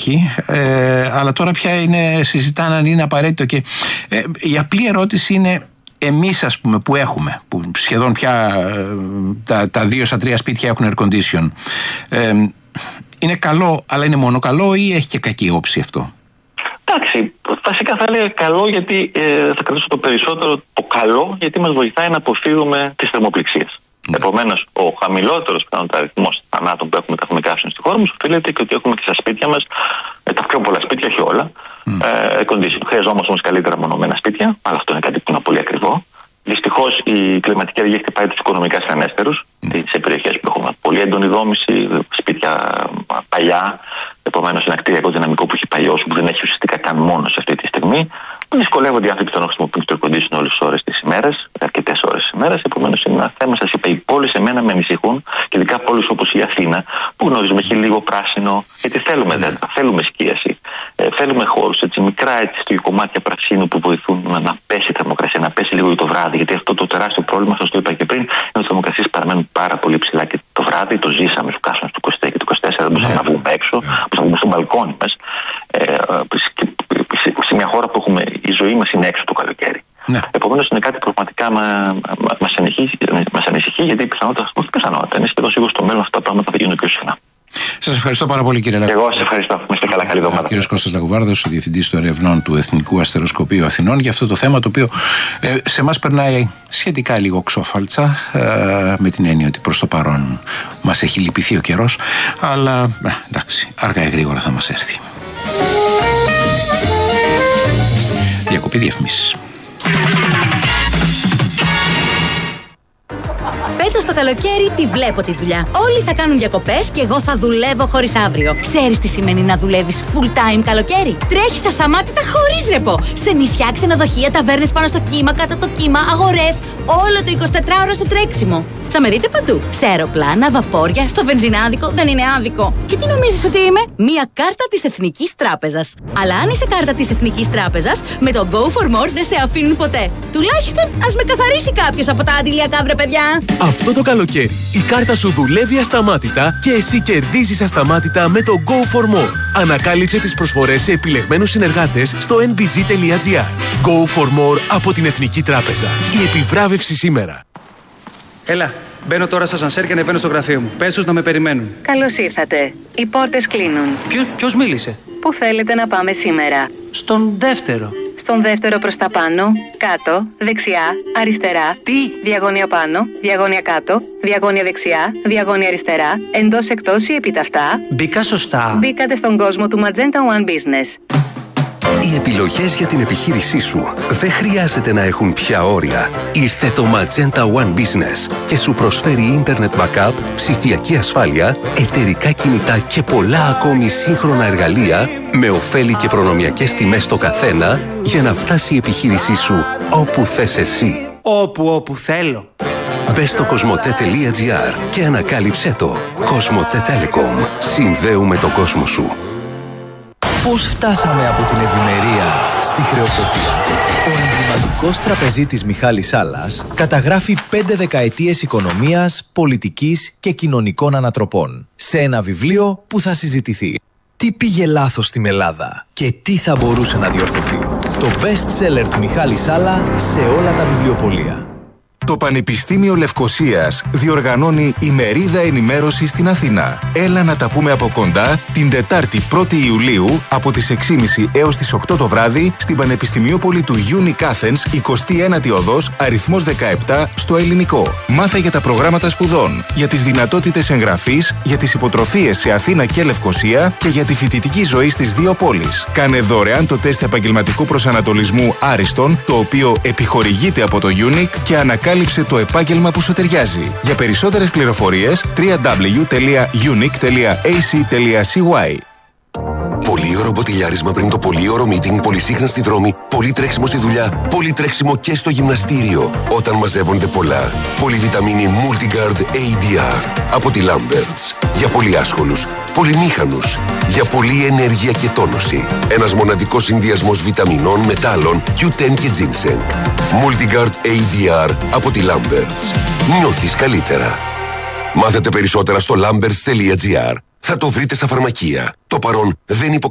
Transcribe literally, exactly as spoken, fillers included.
εκεί, ε, αλλά τώρα πια είναι, συζητάνε αν είναι απαραίτητο. Και ε, η απλή ερώτηση είναι, εμείς ας πούμε που έχουμε, που σχεδόν πια ε, τα, τα δύο στα τρία σπίτια έχουν air condition, ε, είναι καλό, αλλά είναι μόνο καλό ή έχει και κακή όψη αυτό? Εντάξει, βασικά θα έλεγα καλό, γιατί ε, θα κρατήσω το περισσότερο το καλό, γιατί μας βοηθάει να αποφύγουμε τις θερμοπληξίες. Mm. Επομένως, ο χαμηλότερος πιθανότατα αριθμός θανάτων που έχουμε ταχυδρομικά στη χώρα μας οφείλεται και ότι έχουμε και στα σπίτια μας, ε, τα πιο πολλά σπίτια, όχι όλα, mm. ε, condition. Χρειαζόμαστε όμως καλύτερα μονομένα σπίτια, αλλά αυτό είναι κάτι που είναι πολύ ακριβό. Δυστυχώς η κλιματική αλλαγή χτυπάει τους οικονομικά στενέστερους, mm. σε περιοχές που έχουμε πολύ έντονη δόμηση, σπίτια παλιά. Επομένως, ένα κτηριακό δυναμικό που έχει παλιώσει, που δεν έχει ουσιαστικά καν μόνο σε αυτή τη στιγμή. Δυσκολεύονται οι άνθρωποι να χρησιμοποιούν το air condition όλες τις ώρες της ημέρας, αρκετές ώρες της ημέρας. Επομένως, είναι ένα θέμα. Σας είπα, οι πόλεις εμένα με ανησυχούν, και ειδικά πόλεις όπως η Αθήνα, που γνωρίζουμε έχει λίγο πράσινο, γιατί θέλουμε δέντρα, θέλουμε σκίαση, ε, θέλουμε χώρους έτσι, μικρά έτσι, κομμάτια πρασίνου που βοηθούν να, να πέσει η θερμοκρασία, να πέσει λίγο το βράδυ. Γιατί αυτό το τεράστιο πρόβλημα, σας το είπα και πριν, είναι ότι οι θερμοκρασίες παραμένουν πάρα πολύ ψηλά και το βράδυ. Το ζήσαμε στου κάσονες του είκοσι τρία και του είκοσι τέσσερα, δεν μπορούσαμε να βγούμε έξω, μπορούσαμε να βγούμε στο μπαλκόνι μας. Ε, σε μια χώρα που έχουμε, η ζωή μας είναι έξω το καλοκαίρι. Ναι. Επομένως, είναι κάτι που πραγματικά μα, μα, μας ανησυχεί, μας ανησυχεί, γιατί η πιθανότητα, όχι πιθανότητα, είναι σχεδόν σίγουρο στο μέλλον αυτά τα πράγματα θα γίνουν πιο συχνά. Σας ευχαριστώ πάρα πολύ, κύριε Λαγουβάρδο. Εγώ σας ευχαριστώ. Να είστε καλά, καλή εβδομάδα. Ο κύριος Κώστας Λαγουβάρδος, ο Διευθυντής των Ερευνών του Εθνικού Αστεροσκοπείου Αθηνών, για αυτό το θέμα το οποίο ε, σε εμάς περνάει σχετικά λίγο ξόφαλτσα, ε, με την έννοια ότι προς το παρόν μας έχει λυπηθεί ο καιρός, αλλά ε, εντάξει, αργά ή γρήγορα θα μας έρθει. Διακοπή διαφημίσεις. Φέτος το καλοκαίρι τη βλέπω τη δουλειά. Όλοι θα κάνουν διακοπές και εγώ θα δουλεύω χωρίς αύριο. Ξέρεις τι σημαίνει να δουλεύεις full time καλοκαίρι? Τρέχεις ασταμάτητα χωρίς ρεπό. Σε νησιά, ξενοδοχεία, ταβέρνες πάνω στο κύμα, κάτω από το κύμα, αγορές. Όλο το εικοσιτετράωρο στο τρέξιμο. Θα με δείτε παντού. Σε αεροπλάνα, βαπόρια, στο βενζινάδικο, δεν είναι άδικο. Και τι νομίζεις ότι είμαι? Μία κάρτα της Εθνικής Τράπεζας. Αλλά αν είσαι κάρτα της Εθνικής Τράπεζας, με το Go for More δεν σε αφήνουν ποτέ. Τουλάχιστον ας με καθαρίσει κάποιος από τα αντιλιακά, βρε παιδιά. Αυτό το καλοκαίρι η κάρτα σου δουλεύει ασταμάτητα και εσύ κερδίζεις ασταμάτητα με το Go for More. Ανακάλυψε τις προσφορές σε επιλεγμένους συνεργάτες στο εν μπι τζι τελεία τζι άρ. Go for More από την Εθνική Τράπεζα. Η επιβράβευση σήμερα. Έλα, μπαίνω τώρα στο ασανσέρ και ανεβαίνω στο γραφείο μου. Πες τους να με περιμένουν. Καλώς ήρθατε. Οι πόρτες κλείνουν. Ποιο, ποιος μίλησε? Πού θέλετε να πάμε σήμερα? Στον δεύτερο. Στον δεύτερο προς τα πάνω, κάτω, δεξιά, αριστερά. Τι? Διαγώνια πάνω, διαγώνια κάτω, διαγώνια δεξιά, διαγώνια αριστερά, εντός εκτός ή επιταυτά. Μπήκα σωστά. Μπήκατε στον κόσμο του Magenta One Business. Οι επιλογές για την επιχείρησή σου δεν χρειάζεται να έχουν πια όρια. Ήρθε το Magenta One Business και σου προσφέρει Internet Backup, ψηφιακή ασφάλεια, εταιρικά κινητά και πολλά ακόμη σύγχρονα εργαλεία με ωφέλη και προνομιακές τιμές στο καθένα για να φτάσει η επιχείρησή σου όπου θες εσύ. Όπου, όπου θέλω. Μπες στο κοσμοτέ τελεία τζι άρ και ανακάλυψέ το. Κοσμοτέ Telecom. Συνδέουμε τον κόσμο σου. Πώς φτάσαμε από την ευημερία στη χρεοκοπία? Ο εμβληματικός τραπεζίτης Μιχάλης Σάλλας καταγράφει πέντε δεκαετίες οικονομίας, πολιτικής και κοινωνικών ανατροπών σε ένα βιβλίο που θα συζητηθεί. Τι πήγε λάθος στην Ελλάδα και τι θα μπορούσε να διορθωθεί? Το best seller του Μιχάλη Σάλλα σε όλα τα βιβλιοπωλεία. Το Πανεπιστήμιο Λευκωσίας διοργανώνει ημερίδα ενημέρωση στην Αθήνα. Έλα να τα πούμε από κοντά την Τετάρτη πρώτη Ιουλίου από τις έξι και μισή έως τις οκτώ το βράδυ στην Πανεπιστημιόπολη του Unique Athens, εικοστή ένατη οδός, αριθμός δεκαεπτά, στο Ελληνικό. Μάθε για τα προγράμματα σπουδών, για τις δυνατότητες εγγραφής, για τις υποτροφίες σε Αθήνα και Λευκωσία και για τη φοιτητική ζωή στις δύο πόλεις. Κάνε δωρεάν το τεστ επαγγελματικού προσανατολισμού Άριστον, το οποίο επιχορηγείται από το Unique και ανακάλυψε Κάλυψε το επάγγελμα που σου ταιριάζει. Για περισσότερες πληροφορίες double-u double-u double-u τελεία unique τελεία έι σι τελεία σι γουάι. Πολύωρο μποτιλιάρισμα πριν το πολύωρο meeting, πολυσύχνα στη δρόμη, πολύ τρέξιμο στη δουλειά, πολύ τρέξιμο και στο γυμναστήριο. Όταν μαζεύονται πολλά. Πολυβιταμίνη Multigard έι ντι αρ από τη Lamberts. Για πολύ άσχολους, πολυμήχανους. Για πολλή ενέργεια και τόνωση. Ένας μοναδικός συνδυασμός βιταμινών, μετάλλων, κιου τεν και ginseng. Multigard έι ντι αρ από τη Lamberts. Νιώθεις καλύτερα. Μάθετε περισσότερα στο lamberts τελεία τζι άρ. Θα το βρείτε στα φαρμακεία. Το παρόν δεν υπο